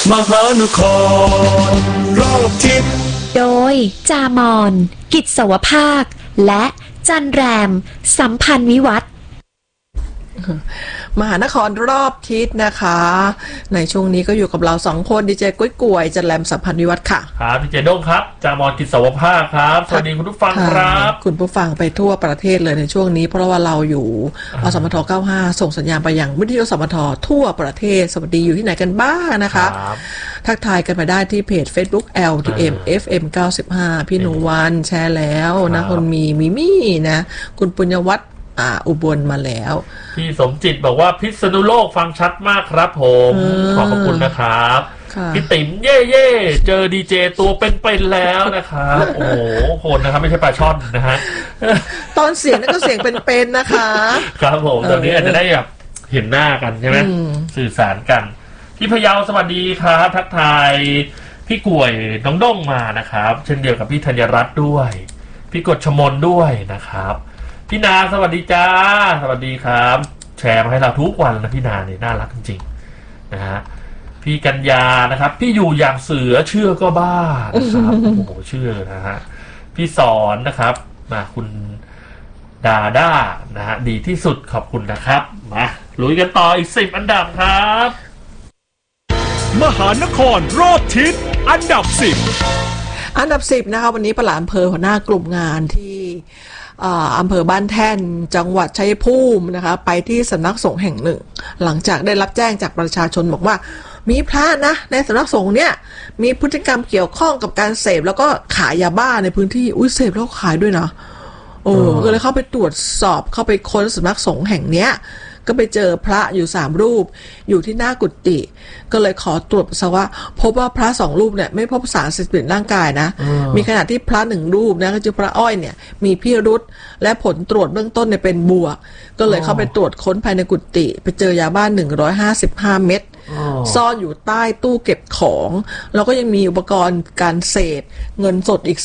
มหานครรอบทิศโดยจามอนกิจสวภาคและจันแรมสัมพันธ์วิวัฒน์มหานครรอบทิศนะคะในช่วงนี้ก็อยู่กับเรา2คนดีเจกุ้ยกวยจันแรมสัมพันธ์วิวัฒน์ค่ะครับดีเจด้งครับจามอนกิจสวภาคครับสวัสดีคุณผู้ฟังครับคุณผู้ฟังไปทั่วประเทศเลยในช่วงนี้เพราะว่าเราอยู่อสมท95ส่งสัญญาณไปยังวิทยุอสมททั่วประเทศสวัสดีอยู่ที่ไหนกันบ้างนะคะทักทายกันมาได้ที่เพจ Facebook LTM FM 95พี่หนูวันแชร์แล้วนะคุณมีมี่นะคุณปุญญวัฒน์อุบลมาแล้วพี่สมจิตบอกว่าพิษณุโลกฟังชัดมากครับผมขอบคุณนะครับพี่ติ๋มเย่เจอดีเจตัวเป็นๆแล้วนะครับโอ้โหคนนะครับไม่ใช่ปลาช่อนนะฮะตอนเสียงนั่นก็เสียงเป็นๆนะคะครับผมตอนนี้อาจจะได้แบบเห็นหน้ากันใช่ไหมสื่อสารกันพี่พยาวสวัสดีครับทักทายพี่กวยน้องด้งมานะครับเช่นเดียวกับพี่ธัญรัตน์ด้วยพี่กฎชมนด้วยนะครับพี่นาสวัสดีจ้าสวัสดีครับแชร์มาให้เราทุกวันนะพี่นาเนี่ยน่ารักจริงๆนะฮะพี่กัญญานะครับพี่อยู่อย่างเสือเชื่อก็บ้านะครับโอ้โหเชื่อนะฮะพี่สอนนะครับมาคุณดาด้านะฮะดีที่สุดขอบคุณนะครับมาลุยกันต่ออีก10อันดับครับมหานครรอบทิศอันดับ10 นะคะวันนี้ปลัดอำเภอหัวหน้ากลุ่มงานที่อำเภอบ้านแท่นจังหวัดชัยภูมินะคะไปที่สำนักสงฆ์แห่งหนึ่งหลังจากได้รับแจ้งจากประชาชนบอกว่ามีพระนะในสำนักสงฆ์เนี่ยมีพฤติกรรมเกี่ยวข้องกับการเสพแล้วก็ขายยาบ้าในพื้นที่เสพแล้วขายด้วยนะก็เลยเข้าไปตรวจสอบเข้าไปค้นสำนักสงฆ์แห่งเนี้ยก็ไปเจอพระอยู่3รูปอยู่ที่หน้ากุฏิก็เลยขอตรวจปัสสาวะพบว่าพระ2รูปเนี่ยไม่พบสารเสพติดร่างกายนะมีขณะที่พระ1รูปนะก็คือพระอ้อยเนี่ยมีพิรุธและผลตรวจเบื้องต้นเนี่ยเป็นบวกก็เลยเข้าไปตรวจค้นภายในกุฏิไปเจอยาบ้า155 เม็ดซ่อนอยู่ใต้ตู้เก็บของแล้วก็ยังมีอุปกรณ์การเสพเงินสดอีก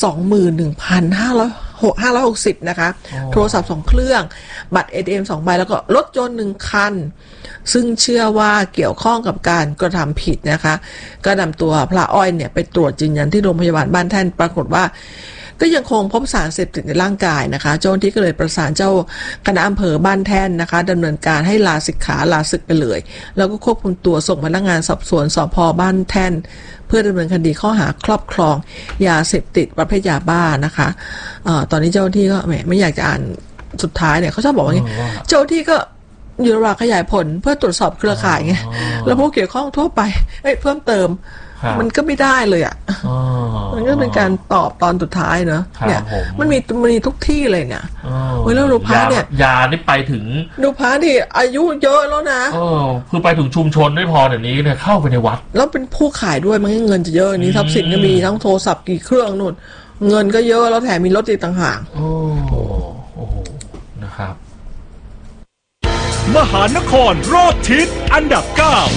21,560 นะคะโทรศัพท์2เครื่องบัตร ATM 2ใบแล้วก็รถยนต์1คันซึ่งเชื่อว่าเกี่ยวข้องกับการกระทำผิดนะคะก็นำตัวพระอ้อยเนี่ยไปตรวจยืนยันที่โรงพยาบาลบ้านแท่นปรากฏว่าก็ยังคงพบสารเสพติดในร่างกายนะคะเจ้าหน้าที่ก็เลยประสานเจ้าคณะอำเภอบ้านแท่นนะคะดำเนินการให้ลาสิกขาลาศึกไปเลยแล้วก็ควบคุมตัวส่งพนักงานสอบสวนสภ.บ้านแท่นเพื่อดำเนินคดีข้อหาครอบครองยาเสพติดประเภทยาบ้านะคะตอนนี้เจ้าหน้าที่ก็ไม่อยากจะอ่านสุดท้ายเนี่ยเขาชอบบอกว่าเจ้าหน้าที่ก็อยู่ระหว่างขยายผลเพื่อตรวจสอบเครือข่ายไงแล้วผู้เกี่ยวข้องทั่วไปเพิ่มเติมมันก็ไม่ได้เลยอ่ะมันก็เป็นการตอบตอนสุดท้ายเนอะเนี่ยมันมีทุกที่เลยเนี่ยแล้วดูพระเนี่ยยานี่ไปถึงดูพระที่อายุเยอะแล้วนะคือไปถึงชุมชนไม่พอเดี๋ยวนี้เนี่ยเข้าไปในวัดแล้วเป็นผู้ขายด้วยมันเงินจะเยอะนี้ทรัพย์สินก็มีทั้งโทรศัพท์กี่เครื่องนู่นเงินก็เยอะแล้วแถมมีรถอีกต่างหากโอ้โหนะครับมหานครรอบทิศอันดับ9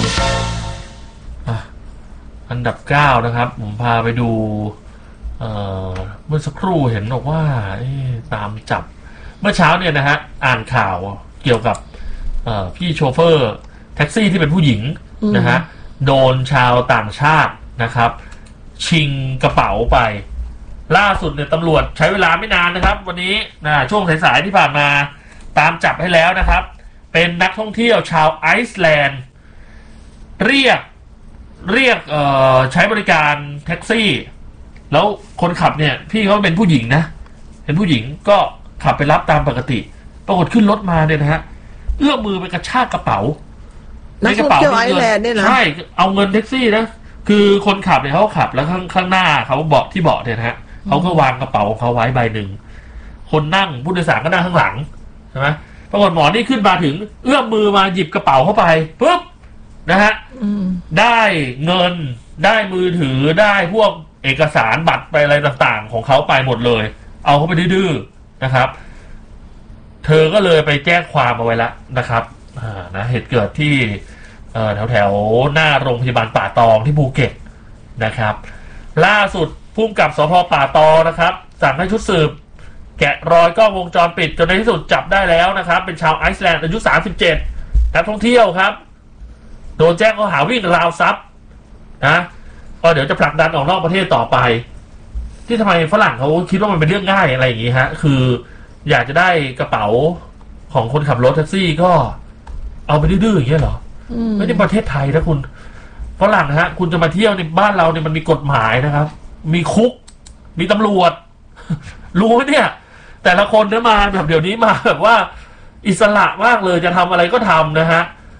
อันดับ9นะครับผมพาไปดูเมื่อสักครู่เห็นบอกว่าตามจับเมื่อเช้าเนี่ยนะฮะอ่านข่าวเกี่ยวกับพี่โชเฟอร์แท็กซี่ที่เป็นผู้หญิงนะฮะโดนชาวต่างชาตินะครับชิงกระเป๋าไปล่าสุดเนี่ยตำรวจใช้เวลาไม่นานนะครับวันนี้ช่วงสายๆที่ผ่านมาตามจับให้แล้วนะครับเป็นนักท่องเที่ยวชาวไอซ์แลนด์เรียกใช้บริการแท็กซี่แล้วคนขับเนี่ยพี่เขาเป็นผู้หญิงนะเป็นผู้หญิงก็ขับไปรับตามปกติปรากฏขึ้นรถมาเนี่ยนะฮะเอื้อมมือไปกระชากกระเป๋าในกระเป๋าไอซ์แลนด์เนี่ยนะใช่เอาเงินแท็กซี่นะคือคนขับเนี่ยเขาขับแล้วข้างหน้าเขาเบาะที่เบาะเนี่ยนะฮะเขาก็วางกระเป๋าของเขาไว้ใบหนึ่งคนนั่งผู้โดยสารก็นั่งข้างหลังใช่ไหมปรากฏหมอนี่ขึ้นมาถึงเอื้อมมือมาหยิบกระเป๋าเข้าไปปุ๊บนะฮะได้เงินได้มือถือได้พวกเอกสารบัตรไปอะไรต่างๆของเขาไปหมดเลยเอาเขาไปดื้อๆนะครับเธอก็เลยไปแจ้งความเอาไว้แล้วนะครับนะเหตุเกิดที่แถวหน้าโรงพยาบาลป่าตองที่ภูเก็ตนะครับล่าสุดผู้กำกับสภ.ป่าตองนะครับสั่งให้ชุดสืบแกะรอยกล้องวงจรปิดจนในที่สุดจับได้แล้วนะครับเป็นชาวไอซ์แลนด์อายุ37นักท่องเที่ยวครับโดนแจ้งข้อหาวิ่งราวทรัพย์นะก็เดี๋ยวจะผลักดันออกนอกประเทศต่อไปที่ทำไมฝรั่งเขาคิดว่ามันเป็นเรื่องง่ายอะไรอย่างงี้ฮะคืออยากจะได้กระเป๋าของคนขับรถแท็กซี่ก็เอาไปดื้อๆอย่างเงี้ยเหรอไม่ใช่ประเทศไทยนะคุณฝรั่งฮะคุณจะมาเที่ยวในบ้านเราเนี่ยมันมีกฎหมายนะครับมีคุกมีตำรวจ รู้ไหมเนี่ยแต่ละคนเนี่ยมาแบบเดี๋ยวนี้มาแบบว่าอิสระมากเลยจะทำอะไรก็ทำนะฮะ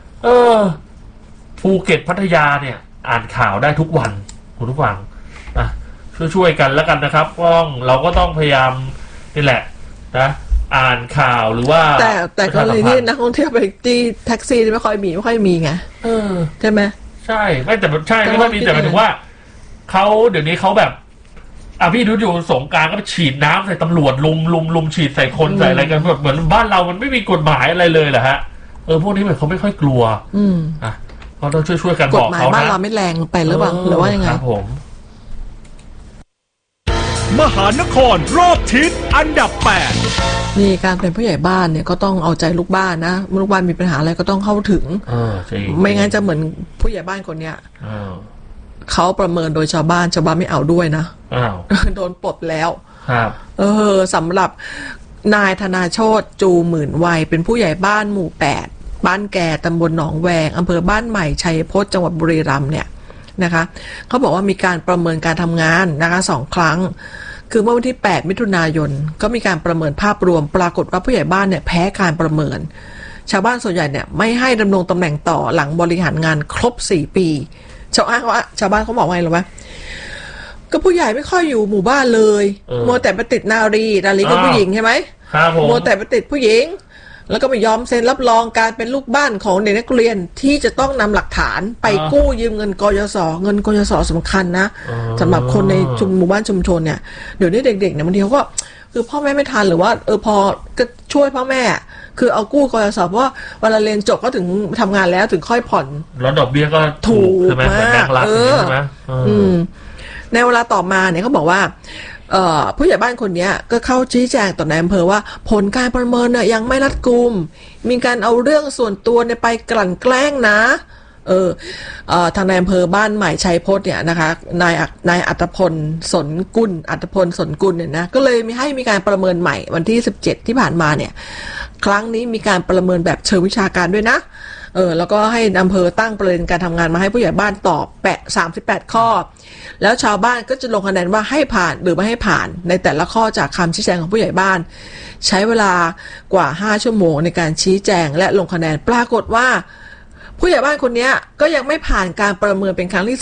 ภูเก็ตพัทยาเนี่ยอ่านข่าวได้ทุกวันคุณผู้ฟังนะช่วยกันแล้วกันนะครับเราก็ต้องพยายามนี่แหละนะอ่านข่าวหรือว่าแต่กรณีที่นักท่องเที่ยวไปที่แท็กซี่ไม่ค่อยมีไงใช่ไหมใช่ไม่แต่ใช่ไม่ค่อยมีแต่หมายถึงว่าเขาเดี๋ยวนี้เขาแบบพี่ดูอยู่สงกรานต์ก็ไปฉีดน้ำใส่ตำรวจลุมฉีดใส่คนใส่อะไรกันแบบเหมือนบ้านเรามันไม่มีกฎหมายอะไรเลยเหรอฮะพวกนี้เหมือนเขาไม่ค่อยกลัวก็ต้องช่วยกันบอกเขานะกฎหมายบ้านเราไม่แรงไปหรือเปล่าหรือว่ายังไงครับผมมหานครรอบทิศอันดับ8 นี่การเป็นผู้ใหญ่บ้านเนี่ยก็ต้องเอาใจลูกบ้านนะลูกบ้านมีปัญหาอะไรก็ต้องเข้าถึงไม่งั้นจะเหมือนผู้ใหญ่บ้านคนเนี้ยเขาประเมินโดยชาวบ้านไม่เอาด้วยนะโดนปลดแล้วสำหรับนายธนาโชติจูหมื่นวัยเป็นผู้ใหญ่บ้านหมู่8บ้านแก่ตำบลหนองแวงอำเภอบ้านใหม่ชัยพจน์จังหวัดบุรีรัมย์เนี่ยนะคะเขาบอกว่ามีการประเมินการทำงานนะคะ2 ครั้งคือเมื่อวันที่8มิถุนายนก็มีการประเมินภาพรวมปรากฏว่าผู้ใหญ่บ้านเนี่ยแพ้การประเมินชาวบ้านส่วนใหญ่เนี่ยไม่ให้ดำรงตำแหน่งต่อหลังบริหารงานครบ4 ปีชาวบ้านเขาบอกว่าไงหรอวะก็ผู้ใหญ่ไม่ค่อยอยู่หมู่บ้านเลยมัวแต่ไปติดนารีก็ผู้หญิงใช่ไหมมัวแต่ไปติดผู้หญิงแล้วก็ไม่ยอมเซ็นรับรองการเป็นลูกบ้านของเด็กนักเรียนที่จะต้องนำหลักฐานไปกู้ยืมเงินกยศเงินกยศสำคัญนะสำหรับคนในหมู่บ้านชุมชนเนี่ยเดี๋ยวนี้เด็กๆเนี่ยบางทีเขาก็คือพ่อแม่ไม่ทันหรือว่าพอก็ช่วยพ่อแม่คือเอากู้กยศเพราะว่าเวลาเรียนจบก็ถึงทำงานแล้วถึงค่อยผ่อนแล้วดอกเบี้ยก็ถูกใช่ไหมเหมือนแบงก์รัฐใช่ไหมในเวลาต่อมาเนี่ยเขาบอกว่าผู้ใหญ่บ้านคนนี้ก็เข้าชี้แจงต่อนายอำเภอว่าผลการประเมินเนี่ยยังไม่รัดกุมมีการเอาเรื่องส่วนตัวเนี่ยไปกลั่นแกล้งนะทางนายอำเภอบ้านใหม่ชัยพจน์เนี่ยนะคะนายอัตพลสนกุลเนี่ยนะก็เลยมีการประเมินใหม่วันที่17ที่ผ่านมาเนี่ยครั้งนี้มีการประเมินแบบเชิงวิชาการด้วยนะแล้วก็ให้อำเภอตั้งประเด็นการทำงานมาให้ผู้ใหญ่บ้านตอบ38 ข้อแล้วชาวบ้านก็จะลงคะแนนว่าให้ผ่านหรือไม่ให้ผ่านในแต่ละข้อจากคำชี้แจงของผู้ใหญ่บ้านใช้เวลากว่า5 ชั่วโมงในการชี้แจงและลงคะแนนปรากฏว่าผู้ใหญ่บ้านคนนี้ก็ยังไม่ผ่านการประเมินเป็นครั้งที่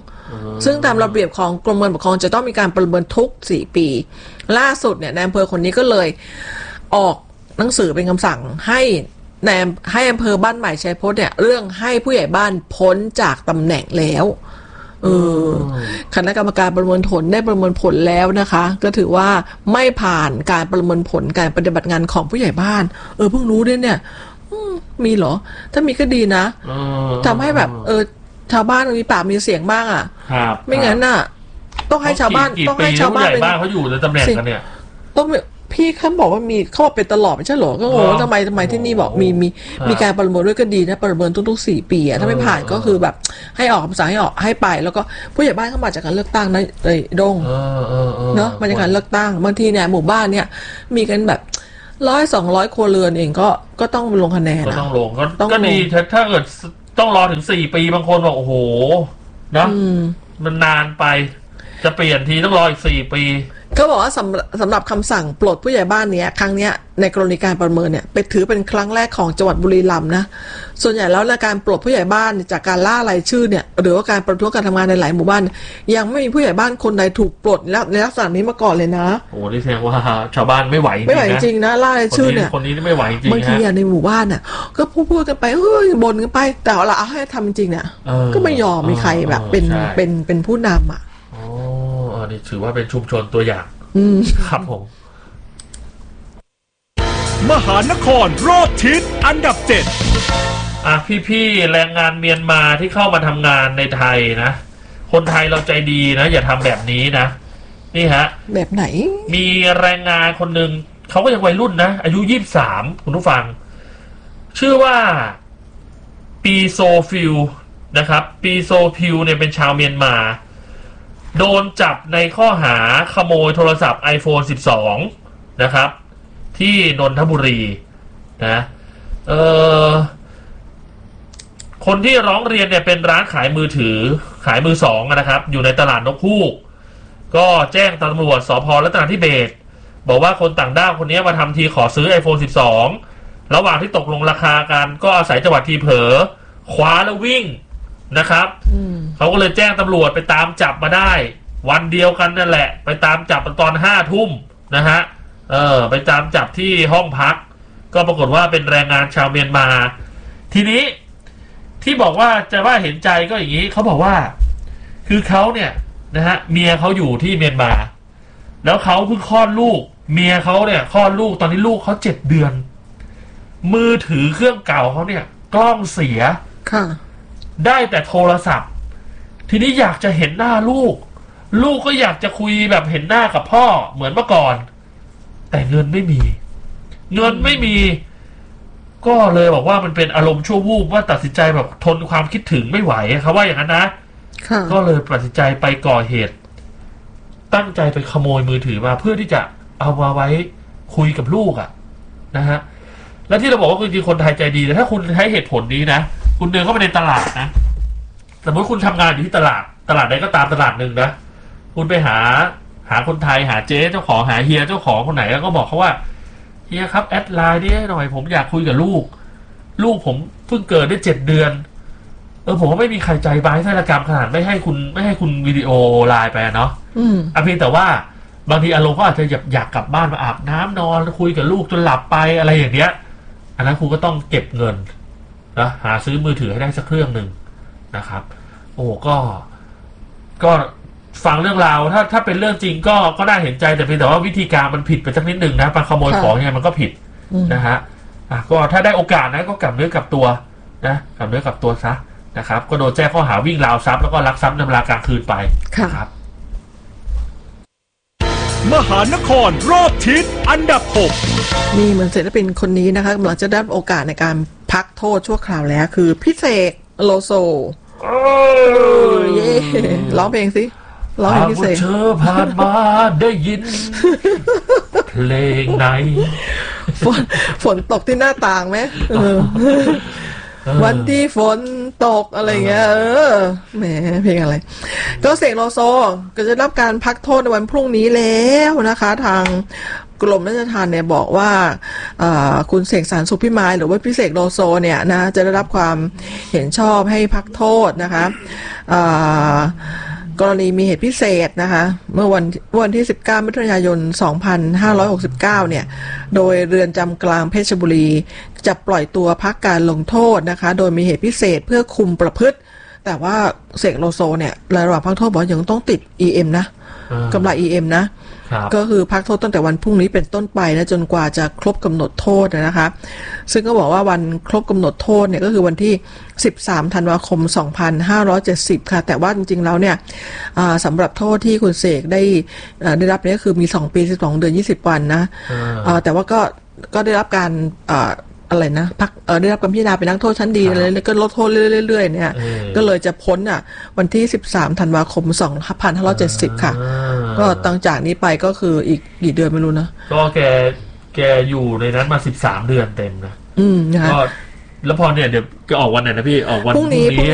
2ซึ่งตามระเบียบของกรมการปกครองจะต้องมีการประเมินทุก4 ปีล่าสุดเนี่ยนายอำเภอคนนี้ก็เลยออกหนังสือเป็นคำสั่งให้อำเภอบ้านใหม่ชัยพจน์เนี่ยเรื่องให้ผู้ใหญ่บ้านพ้นจากตำแหน่งแล้วคณะกรรมการประเมินผลได้ประเมินผลแล้วนะคะก็ถือว่าไม่ผ่านการประเมินผลการปฏิบัติงานของผู้ใหญ่บ้านเพิ่งรู้ด้วยเนี่ยมีเหรอถ้ามีก็ดีนะทำให้แบบชาวบ้านมีปากมีเสียงบ้างอ่ะไม่งั้นน่ะต้องให้ชาวบ้านเป็นเขาอยู่ในตำแหน่งกันเนี่ยต้องพี่เขาบอกว่ามีเขาบอกเป็นตลอดไม่ใช่หรอก็งงทำไมที่นี่บอกมีการประเมินด้วยก็ดีนะประเมินทุกๆ4 ปีถ้าไม่ผ่านก็คือแบบให้ออกคำสั่งให้ไปแล้วก็ผู้ใหญ่บ้านเข้ามาจากการเลือกตั้งนะดงเนาะมาจากการเลือกตั้งบางทีเนี่ยหมู่บ้านเนี่ยมีกันแบบ100-200 ครัวเรือนเองก็ต้องลงคะแนนก็ต้องลงก็ดีถ้าเกิดต้องรอถึง4 ปีบางคนบอกโอ้โหนะมันนานไปจะเปลี่ยนทีต้องรออีก4 ปีเขาบอกว่าสำหรับคำสั่งปลดผู้ใหญ่บ้านเนี้ยครั้งเนี้ยในกรณีการประเมินเนี่ยไปถือเป็นครั้งแรกของจังหวัดบุรีรัมย์นะส่วนใหญ่แล้วในการปลดผู้ใหญ่บ้านจากการล่ารายชื่อเนี่ยหรือว่าการประท้วงการทำงานในหลายหมู่บ้านยังไม่มีผู้ใหญ่บ้านคนใดถูกปลดแล้วในลักษณะนี้มาก่อนเลยนะโอ้นี่แสดงว่าชาวบ้านไม่ไหวจริงนะล่ารายชื่อเนี่ยคนนี้ไม่ไหวจริงบางทีในหมู่บ้านน่ะก็พูดกันไปบ่นกันไปแต่เราเอาให้ทำจริงเนี่ยก็ไม่ยอมมีใครแบบเป็นผู้นำอ่ะนี่ถือว่าเป็นชุมชนตัวอย่างครับผมมหานครรอบทิศอันดับ7 พี่แรงงานเมียนมาที่เข้ามาทำงานในไทยนะคนไทยเราใจดีนะอย่าทำแบบนี้นะนี่ฮะแบบไหนมีแรงงานคนหนึ่งเขาก็ยังวัยรุ่นนะอายุ23คุณผู้ฟังชื่อว่าปีโซฟิลนะครับปีโซพิวเนี่ยเป็นชาวเมียนมาโดนจับในข้อหาขโมยโทรศัพท์ iPhone 12 นะครับที่นนทบุรีนะคนที่ร้องเรียนเนี่ยเป็นร้านขายมือถือขายมือสองนะครับอยู่ในตลาดนกฮูกก็แจ้งตำรวจสภ.รัตนทิเบศบอกว่าคนต่างด้าวคนนี้มาทำทีขอซื้อ iPhone 12 ระหว่างที่ตกลงราคากันก็อาศัยจังหวะทีเผลอคว้าแล้ววิ่งนะครับเขาก็เลยแจ้งตำรวจไปตามจับมาได้วันเดียวกันนั่นแหละไปตามจับตอน5 ทุ่มนะฮะไปตามจับที่ห้องพักก็ปรากฏว่าเป็นแรงงานชาวเมียนมาทีนี้ที่บอกว่าจะว่าเห็นใจก็อย่างนี้เขาบอกว่าคือเขาเนี่ยนะฮะเมียเขาอยู่ที่เมียนมาแล้วเขาเพิ่งคลอดลูกเมียเขาเนี่ยคลอดลูกตอนนี้ลูกเขา7 เดือนมือถือเครื่องเก่าเขาเนี่ยกล้องเสียค่ะได้แต่โทรศัพท์ทีนี้อยากจะเห็นหน้าลูกก็อยากจะคุยแบบเห็นหน้ากับพ่อเหมือนเมื่อก่อนแต่เงินไม่มีก็เลยบอกว่ามันเป็นอารมณ์ชั่ววูบว่าตัดสินใจแบบทนความคิดถึงไม่ไหวเขาว่าอย่างนั้นนะก็เลยตัดสินใจไปก่อเหตุตั้งใจไปขโมยมือถือมาเพื่อที่จะเอามาไว้คุยกับลูกนะฮะและที่เราบอกว่าจริงๆคนไทยใจดีแต่ถ้าคุณใช้เหตุผลนี้นะคุณเดินเข้าไปในตลาดนะสมมติคุณทำงานอยู่ที่ตลาดใดก็ตามตลาดหนึ่งนะคุณไปหาคนไทยหาเจ๊เจ้าของหาเฮียเจ้าของคนไหนแล้วก็บอกเขาว่าเฮียครับแอดไลน์นี่หน่อยผมอยากคุยกับลูกผมเพิ่งเกิดได้7 เดือนผมก็ไม่มีใครใจบายไส้ระกรรมขนาดไม่ให้คุณวิดีโอไลน์ไปเนาะเพียงแต่ว่าบางทีอารมณ์ก็อาจจะอยากกลับบ้านมาอาบน้ำนอนคุยกับลูกจนหลับไปอะไรอย่างเงี้ยอันนั้นคุณก็ต้องเก็บเงินนะหาซื้อมือถือให้ได้สักเครื่องหนึ่งนะครับก็ฟังเรื่องราวถ้าเป็นเรื่องจริงก็น่าเห็นใจแต่เพียงแต่ว่าวิธีการมันผิดไปสักนิดหนึ่งนะการขโมยของเนี่ยมันก็ผิดนะฮะก็ถ้าได้โอกาสนะก็กลับเนื้อกลับตัวนะกลับเนื้อกลับตัวซะนะครับก็โดนแจ้งข้อหาวิ่งราวทรัพย์แล้วก็ลักทรัพย์ในเวลากลางคืนไปครับมหานครรอบทิศอันดับ6 นี่เหมือนศิลปินคนนี้นะคะกำลังจะได้โอกาสในการพักโทษชั่วคราวแล้วคือพี่เสกโลโซเย่ร้องเพลงสิร้องเพลงพี่เสกเธอผ่านมาได้ยินเพลงไหนฝนตกที่หน้าต่างไหมวันที่ฝนตกอะไรเงี้ยแหมเพลงอะไรก็เสกโลโซก็จะรับการพักโทษในวันพรุ่งนี้แล้วนะคะทางกรมราชทัณฑ์เนี่ยบอกว่าคุณเสกสรรสุขพิมายหรือว่าพี่เสกโลโซเนี่ยนะจะได้รับความเห็นชอบให้พักโทษนะคะกรณีมีเหตุพิเศษนะคะเมื่อวันที่19 มิถุนายน 2569เนี่ยโดยเรือนจำกลางเพชรบุรีจะปล่อยตัวพักการลงโทษนะคะโดยมีเหตุพิเศษเพื่อคุมประพฤติแต่ว่าเสกโลโซเนี่ยระหว่างพักโทษบอกยังต้องติด EM นะกำไร EM นะก็คือพักโทษตั้งแต่วันพรุ่งนี้เป็นต้นไปนะจนกว่าจะครบกำหนดโทษนะคะซึ่งก็บอกว่าวันครบกำหนดโทษเนี่ยก็คือวันที่13 ธันวาคม 2570ค่ะแต่ว่าจริงๆแล้วเนี่ยสำหรับโทษที่คุณเสกได้รับเนี่ยคือมี2 ปี 12 เดือน 20 วันนะแต่ว่าก็ได้รับการอะไรนะพักได้รับการพิจารณาเป็นนักโทษชั้นดีอะไรแล้วก็ลดโทษเรื่อยๆเนี่ยก็เลยจะพ้นวันที่13 ธันวาคม 2570ค่ะก็ตั้งจากนี้ไปก็คืออีกกี่เดือนไม่รู้นะก็แกอยู่ในนั้นมา13 เดือนเต็มนะนะคะก็แล้วพอเนี่ยเดี๋ยวจะออกวันไหนนะพี่ออกวันพรุ่งนี้